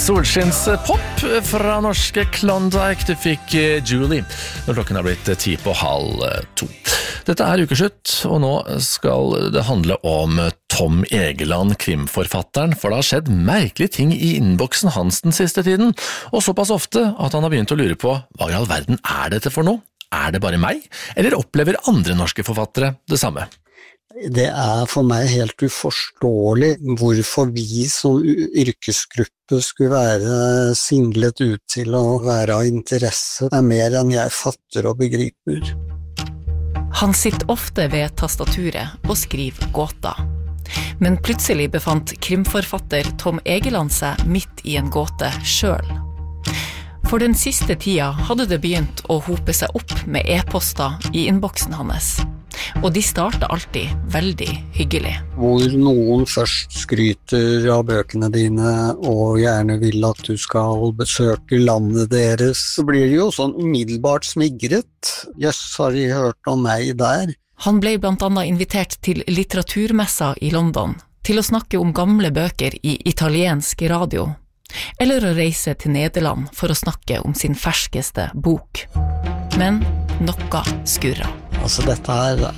Solskinspop fra norske Klondike. Du fikk Julie når klokken har blitt 1:30. Dette ukeslutt, og nå skal det handle om Tom Egeland, krimforfatteren, for det har skjedd merkelige ting i innboksen hans den siste tiden, og såpass ofte at han har begynt å lure på hva i all verden dette for noe? Det bare meg, eller opplever andre norske forfattere det samme? Det for meg helt uforståelig hvorfor vi som yrkesgruppe skulle være singlet ut til å være av interesse. Det mer enn jeg fatter og begriper. Han sitter ofte ved tastaturet og skriver gåter. Men plutselig befant krimforfatter Tom Egeland seg midt i en gåte selv. For den siste tida hadde det begynt å hope seg opp med e-poster i innboksen hans. Og de starter alltid veldig hyggelig. Hvor noen først skryter av bøkene dine og gjerne vil at du skal besøke landet deres, så blir det jo sånn umiddelbart smigret. Jøss, har de hørt om meg der? Han ble blant annet invitert til litteraturmessa i London, til å snakke om gamle bøker i italiensk radio, eller å reise til Nederland for å snakke om sin ferskeste bok. Men noe skurrer. Altså, dette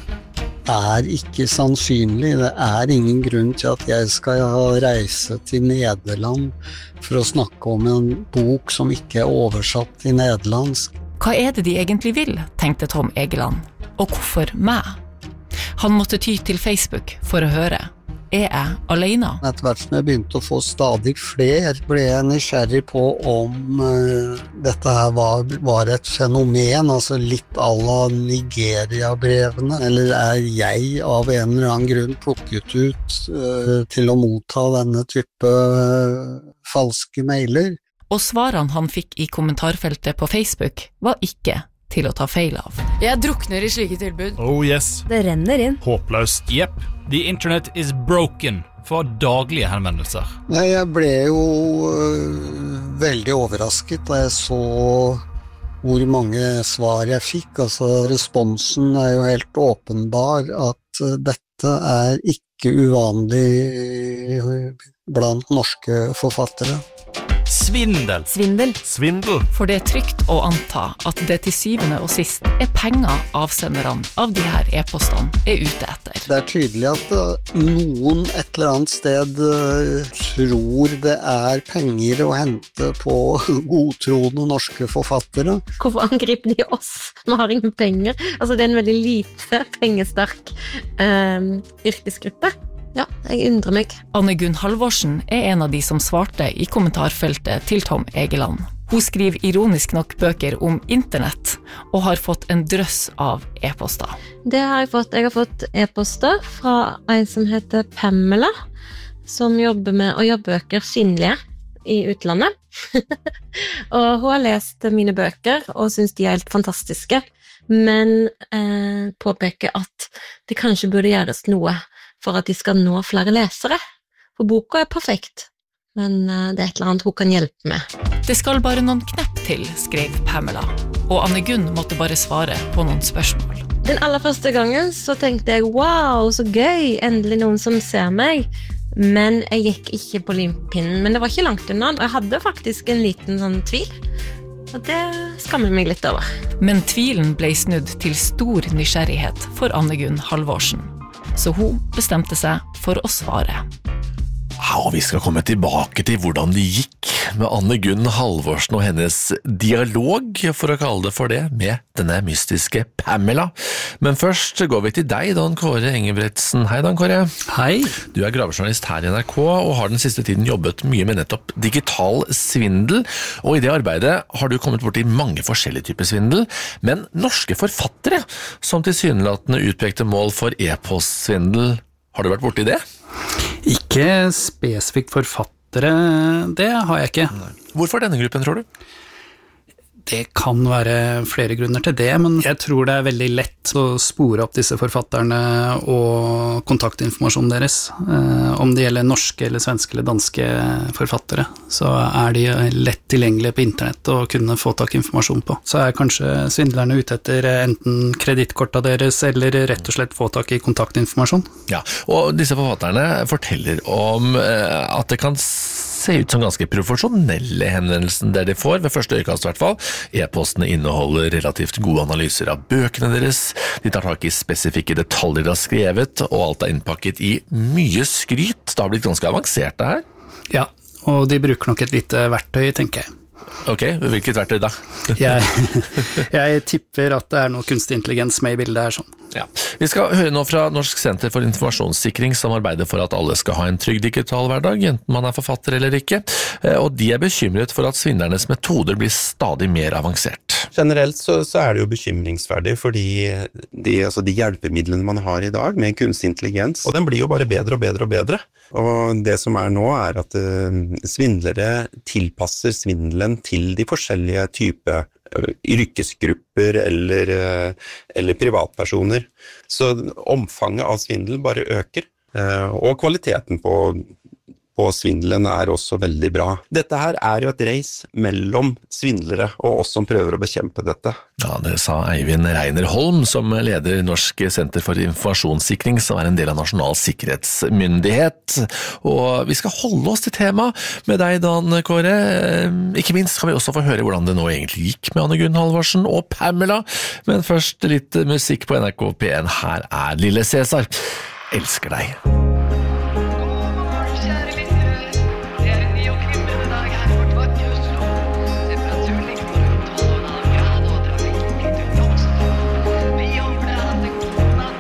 ikke sannsynlig. Det ingen grunn til at jeg skal reise til Nederland for å snakke om en bok som ikke oversatt til nederlandsk. Hva det de egentlig vil, tenkte Tom Egeland, og hvorfor meg? Han måtte ty til Facebook for å høre. Jeg alene? Etter hvert som jeg begynte å få stadig flere, ble jeg nysgjerrig på om dette her var et fenomen, altså litt à la Nigeria-brevene, eller jeg av en eller annen grunn plukket ut til å motta denne type falske mailer. Og svarene han fikk i kommentarfeltet på Facebook var ikke til å ta feil av. Jeg drukner i slike tilbud. Oh yes. Det renner inn. Håpløst. Yep, the internet is broken for daglige henvendelser. Nei, jeg ble jo veldig overrasket da jeg så hvor mange svar jeg fikk. Altså, responsen jo helt åpenbar at dette ikke uvanlig blant norske forfattere. Svindel. Svindel. For det trygt å anta at det til syvende og sist penger avsenderne av de her e-postene ute etter. Det tydelig at noen et eller annet sted tror det penger å hente på godtroende norske forfattere. Hvorfor angriper de oss? Vi har ingen penger. Altså, det en veldig lite pengesterk yrkesgruppe. Ja, jeg undrer meg. Anne Gunn Halvorsen en av de som svarte i kommentarfeltet til Tom Egeland. Hun skriver ironisk nok bøker om internett, og har fått en drøss av e-poster. Det har jeg fått. Jeg har fått e-poster fra en som heter Pamela, som jobber med å gjøre bøker synlige i utlandet. Og hun har lest mine bøker, og synes de helt fantastiske, men påpeker at det kanskje burde gjøres noe for at de skal nå flere lesere. For boka perfekt, men det et eller annet hun kan hjelpe med. Det skal bare noen knepp til, skrev Pamela, og Anne Gunn måtte bare svare på noen spørsmål. Den aller første gangen så tenkte jeg, wow, så gøy, endelig noen som ser meg. Men jeg gikk ikke på limpinnen, men det var ikke langt unna. Jeg hadde faktisk en liten sånn tvil, og det skammer meg litt over. Men tvilen ble snudd til stor nysgjerrighet for Anne Gunn Halvorsen. Så hun bestemte seg for å svare. Ja, og vi skal komme tilbake til hvordan det gikk med Anne Gunn Halvorsen og hennes dialog, for å kalle det for det, med denne mystiske Pamela. Men først går vi til deg, Dan Kåre Engebretsen. Hei, Dan Kåre. Hei. Du gravejournalist her i NRK, og har den siste tiden jobbet mye med nettopp digital svindel, og i det arbeidet har du kommet bort til mange forskjellige typer svindel, men norske forfattere, som tilsynelatende utpekte mål for e-postsvindel, har du vært borte i det? Ikke spesifikt forfattere, det har jeg ikke. Hvorfor denne gruppen, tror du? Det kan være flere grunner til det, men jeg tror det veldig lett å spore opp disse forfatterne og kontaktinformasjonen deres. Om det gjelder norske eller svenske eller danske forfattere, så de lett tilgjengelige på internett å kunne få tak i informasjon på. Så kanskje svindlerne ute etter enten kredittkortet deres eller rett og slett få tak i kontaktinformasjon. Ja, og disse forfatterne forteller om at det kan se ut som ganske profesjonelle henvendelsen de får, ved første øyekast i hvert fall. E-postene inneholder relativt gode analyser av bøkene deres, de tar tak i spesifikke detaljer de har skrevet, og alt er innpakket i mye skryt. Det har blitt ganske avansert det her. Ja, og de bruker nok et lite verktøy, tenker jeg. Ok, hvilket verktøy da? jeg tipper at det er noe kunstig intelligens med i bildet her sånn. Ja. Vi skal høre nå fra Norsk Senter for Informasjonssikring, som arbeider for at alle skal ha en trygg digital hverdag, enten man er forfatter eller ikke, og de er bekymret for at svindlernes metoder blir stadig mer avansert. Generelt så er det jo bekymringsverdig, fordi de hjelpemidlene man har i dag med kunstig intelligens, og den blir jo bare bedre og bedre og bedre. Og det som er nå er at svindlere tilpasser svindelen til de forskjellige typer yrkesgrupper eller privatpersoner. Så omfanget av svindel bare øker, og kvaliteten på svindelen er også veldig bra. Dette her er jo et race mellom svindlere og oss som prøver å bekjempe dette. Ja, det sa Eivind Reiner Holm, som leder Norsk Senter for Informasjonssikring, som er en del av Nasjonal Sikkerhetsmyndighet. Og vi skal holde oss til tema med deg, Dan Kåre. Ikke minst skal vi også få høre hvordan det nå egentlig gikk med Anne Gunn Halvorsen og Pamela. Men først litt musikk på NRK P1. Her er Lille Cæsar. Elsker deg.